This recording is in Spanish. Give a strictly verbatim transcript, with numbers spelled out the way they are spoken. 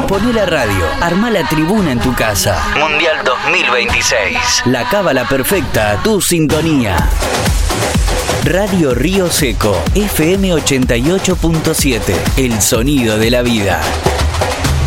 Poné la radio, armá la tribuna en tu casa. Mundial dos mil veintiséis. La cábala perfecta a tu sintonía. Radio Río Seco, F M ochenta y ocho punto siete. El sonido de la vida.